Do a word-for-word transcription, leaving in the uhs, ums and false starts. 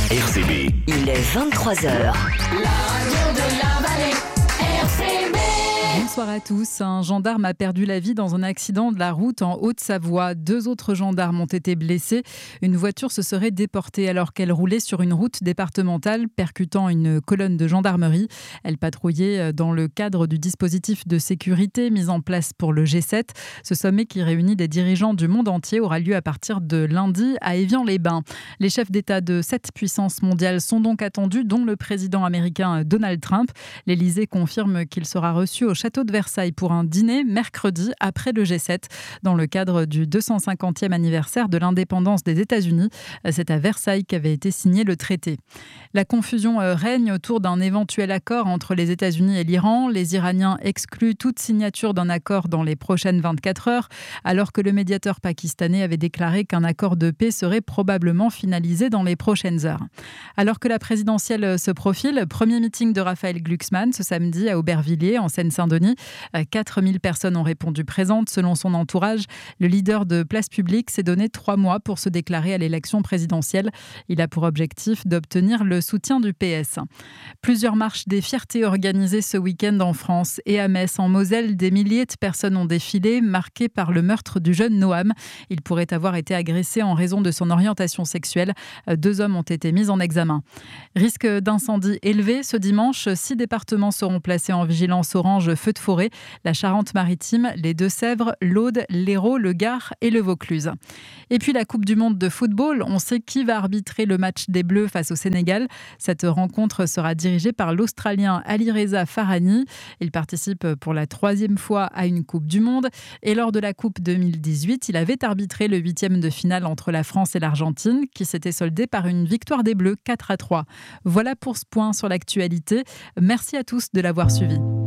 R C B. Il est vingt-trois heures. La radio de la vallée, R C B. Bonsoir à tous. Un gendarme a perdu la vie dans un accident de la route en Haute-Savoie. Deux autres gendarmes ont été blessés. Une voiture se serait déportée alors qu'elle roulait sur une route départementale, percutant une colonne de gendarmerie. Elle patrouillait dans le cadre du dispositif de sécurité mis en place pour le G sept. Ce sommet qui réunit des dirigeants du monde entier aura lieu à partir de lundi à Évian-les-Bains. Les chefs d'État de sept puissances mondiales sont donc attendus, dont le président américain Donald Trump. L'Élysée confirme qu'il sera reçu au château de Versailles pour un dîner mercredi après le G sept dans le cadre du deux cent cinquantième anniversaire de l'indépendance des États-Unis. C'est à Versailles qu'avait été signé le traité. La confusion règne autour d'un éventuel accord entre les États-Unis et l'Iran. Les Iraniens excluent toute signature d'un accord dans les prochaines vingt-quatre heures, alors que le médiateur pakistanais avait déclaré qu'un accord de paix serait probablement finalisé dans les prochaines heures. Alors que la présidentielle se profile, premier meeting de Raphaël Glucksmann ce samedi à Aubervilliers, en Seine-Saint-Denis. quatre mille personnes ont répondu présentes. Selon son entourage, le leader de Place Publique s'est donné trois mois pour se déclarer à l'élection présidentielle. Il a pour objectif d'obtenir le soutien du P S. Plusieurs marches des fiertés organisées ce week-end en France et à Metz, en Moselle, des milliers de personnes ont défilé, marquées par le meurtre du jeune Noam. Il pourrait avoir été agressé en raison de son orientation sexuelle. Deux hommes ont été mis en examen. Risque d'incendie élevé ce dimanche. Six départements seront placés en vigilance orange feu de forêt, la Charente-Maritime, les Deux-Sèvres, l'Aude, l'Hérault, le Gard et le Vaucluse. Et puis la Coupe du Monde de football, on sait qui va arbitrer le match des Bleus face au Sénégal. Cette rencontre sera dirigée par l'Australien Alireza Farhani. Il participe pour la troisième fois à une Coupe du Monde et lors de la Coupe deux mille dix-huit, il avait arbitré le huitième de finale entre la France et l'Argentine qui s'était soldé par une victoire des Bleus quatre à trois. Voilà pour ce point sur l'actualité. Merci à tous de l'avoir suivi.